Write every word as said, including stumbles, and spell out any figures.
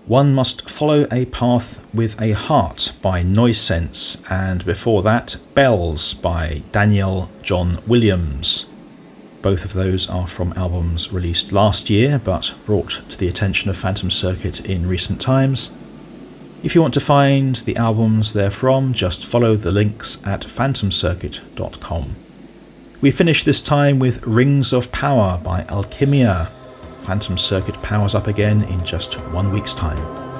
One Must Follow a Path with a Heart by Noise Sense, and before that, Bells by Daniel John Williams. Both of those are from albums released last year, but brought to the attention of Phantom Circuit in recent times. If you want to find the albums they're from, just follow the links at phantom circuit dot com. We finish this time with Rings of Power by Alchemia. Phantom Circuit powers up again in just one week's time.